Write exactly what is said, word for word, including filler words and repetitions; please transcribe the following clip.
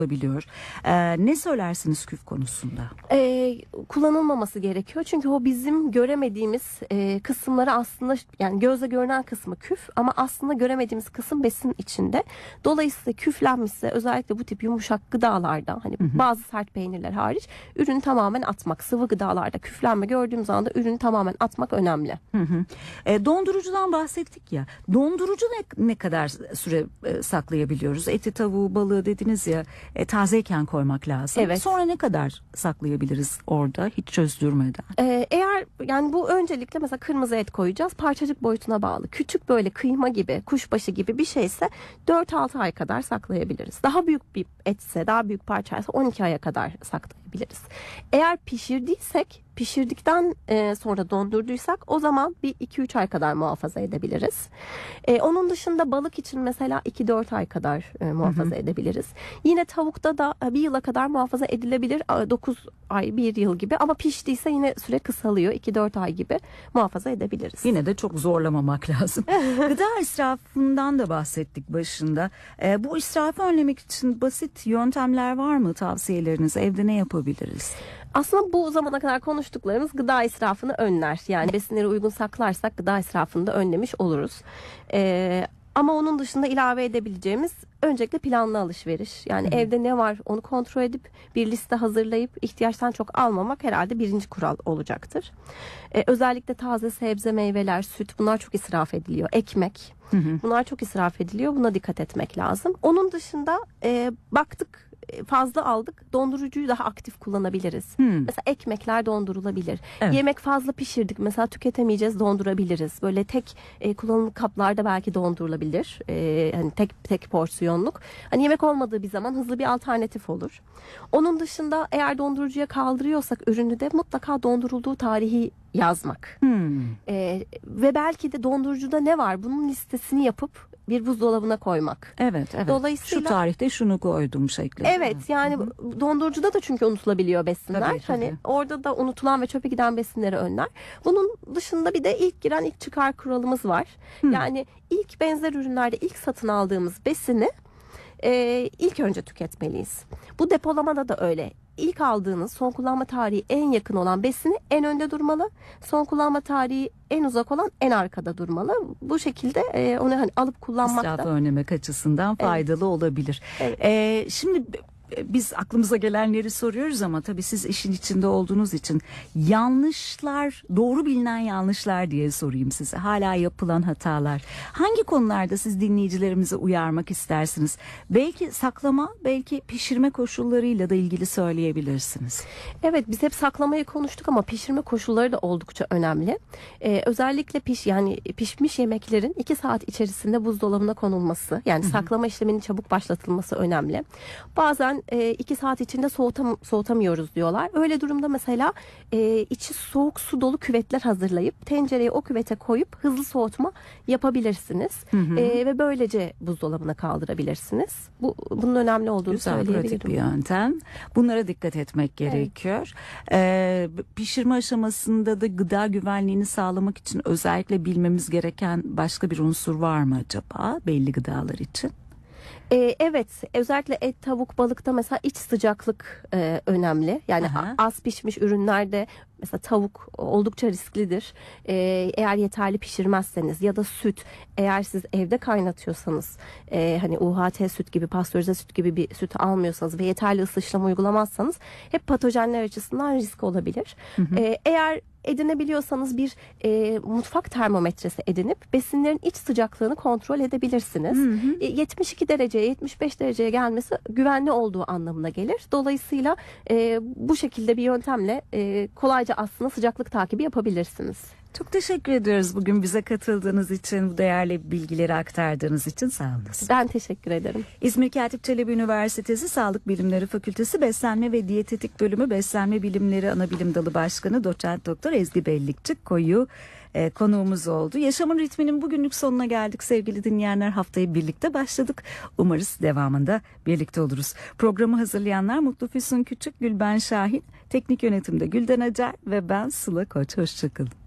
olabiliyor. Ee, ne söylersiniz küf konusunda? Ee, kullanılmaması gerekiyor. Çünkü o bizim göremediğimiz e, kısımları aslında, yani gözle görünen kısmı küf ama aslında göremediğimiz kısım besin içinde. Dolayısıyla küflenmişse özellikle bu tip yumuşak gıdalarda, hani hı hı. bazı sert peynirler hariç, ürünü tamamen atmak. Sıvı gıdalarda küflenme gördüğümüz anda ürünü tamamen atmak önemli. Hı hı. E, dondurucudan bahsettik ya. Dondurucu ne, ne kadar süre e, saklayabiliyoruz? Eti, tavuğu, balığı dediniz ya. E, tazeyken koymak lazım. Evet. Sonra ne kadar saklayabiliriz orada hiç çözdürmeden? Ee, eğer yani bu öncelikle mesela kırmızı et koyacağız. Parçacık boyutuna bağlı. Küçük böyle kıyma gibi, kuşbaşı gibi bir şeyse dört altı ay kadar saklayabiliriz. Daha büyük bir etse, daha büyük parçaysa on iki aya kadar saklayabiliriz. Eğer pişirdiysek, pişirdikten e, sonra dondurduysak o zaman bir iki üç ay kadar muhafaza edebiliriz. E, onun dışında balık için mesela iki dört ay kadar e, muhafaza hı hı. edebiliriz. Yine tavukta da bir yıla kadar muhafaza edilebilir. dokuz ay, bir yıl gibi, ama piştiyse yine süre kısalıyor. iki dört ay gibi muhafaza edebiliriz. Yine de çok zorlamamak lazım. Gıda israfından da bahsettik başında. E, bu israfı önlemek için basit yöntemler var mı, tavsiyeleriniz? Evde ne yapabiliriz? Aslında bu zamana kadar konuştuklarımız gıda israfını önler. Yani besinleri uygun saklarsak gıda israfını da önlemiş oluruz. Ee, ama onun dışında ilave edebileceğimiz öncelikle planlı alışveriş. Yani hı hı. evde ne var onu kontrol edip bir liste hazırlayıp ihtiyaçtan çok almamak herhalde birinci kural olacaktır. Ee, özellikle taze sebze, meyveler, süt, bunlar çok israf ediliyor. Ekmek, hı hı. bunlar çok israf ediliyor. Buna dikkat etmek lazım. Onun dışında e, baktık fazla aldık, dondurucuyu daha aktif kullanabiliriz. Hmm. Mesela ekmekler dondurulabilir. Evet. Yemek fazla pişirdik, mesela tüketemeyeceğiz, dondurabiliriz. Böyle tek e, kullanımlık kaplarda belki dondurulabilir. E, hani tek tek porsiyonluk. Hani yemek olmadığı bir zaman hızlı bir alternatif olur. Onun dışında eğer dondurucuya kaldırıyorsak ürünü de mutlaka dondurulduğu tarihi yazmak. Hmm. E, ve belki de dondurucuda ne var bunun listesini yapıp bir buzdolabına koymak. Evet, evet. Dolayısıyla şu tarihte şunu koydum şeklinde. Evet, yani Hı-hı. dondurucuda da çünkü unutulabiliyor besinler. Tabii, tabii. Hani orada da unutulan ve çöpe giden besinleri önler. Bunun dışında bir de ilk giren ilk çıkar kuralımız var. Hı. Yani ilk benzer ürünlerde ilk satın aldığımız besini e, ilk önce tüketmeliyiz. Bu depolamada da öyle. İlk aldığınız son kullanma tarihi en yakın olan besini en önde durmalı. Son kullanma tarihi en uzak olan en arkada durmalı. Bu şekilde e, onu hani alıp kullanmak da israfı önlemek açısından faydalı evet. olabilir. Evet. Ee, şimdi biz aklımıza gelenleri soruyoruz ama tabii siz işin içinde olduğunuz için yanlışlar, doğru bilinen yanlışlar diye sorayım size. Hala yapılan hatalar. Hangi konularda siz dinleyicilerimizi uyarmak istersiniz? Belki saklama, belki pişirme koşullarıyla da ilgili söyleyebilirsiniz. Evet, biz hep saklamayı konuştuk ama pişirme koşulları da oldukça önemli. Ee, özellikle piş yani pişmiş yemeklerin iki saat içerisinde buzdolabına konulması, yani Hı-hı. saklama işleminin çabuk başlatılması önemli. Bazen iki saat içinde soğutam soğutamıyoruz diyorlar. Öyle durumda mesela e, içi soğuk su dolu küvetler hazırlayıp tencereye o küvete koyup hızlı soğutma yapabilirsiniz. Hı hı. E, ve böylece buzdolabına kaldırabilirsiniz. Bu bunun önemli olduğunu Güzel, söyleyebilirim. pratik bir yöntem. Bunlara dikkat etmek gerekiyor. Evet. E, pişirme aşamasında da gıda güvenliğini sağlamak için özellikle bilmemiz gereken başka bir unsur var mı acaba belli gıdalar için? Ee, evet, özellikle et, tavuk, balıkta mesela iç sıcaklık e, önemli. Yani Aha. az pişmiş ürünlerde mesela tavuk oldukça risklidir. Ee, eğer yeterli pişirmezseniz ya da süt, eğer siz evde kaynatıyorsanız, e, hani U H T süt gibi, pastörize süt gibi bir süt almıyorsanız ve yeterli ısı işlemi uygulamazsanız hep patojenler açısından risk olabilir. Hı hı. Ee, eğer edinebiliyorsanız bir e, mutfak termometresi edinip besinlerin iç sıcaklığını kontrol edebilirsiniz. Hı hı. E, yetmiş iki dereceye, yetmiş beş dereceye gelmesi güvenli olduğu anlamına gelir. Dolayısıyla e, bu şekilde bir yöntemle e, kolayca aslında sıcaklık takibi yapabilirsiniz. Çok teşekkür ediyoruz bugün bize katıldığınız için, bu değerli bilgileri aktardığınız için. Sağ olun. Ben teşekkür ederim. İzmir Katip Çelebi Üniversitesi Sağlık Bilimleri Fakültesi Beslenme ve Diyetetik Bölümü Beslenme Bilimleri Anabilim Dalı Başkanı Doçent Doktor Ezgi Bellikçi Koyu e, konuğumuz oldu. Yaşamın ritminin bugünlük sonuna geldik sevgili dinleyenler. Haftayı birlikte başladık. Umarız devamında birlikte oluruz. Programı hazırlayanlar Mutlu Füsun Küçük, Gülben Şahin, teknik yönetimde Gülden Acar ve ben Sıla Koç. Hoşçakalın.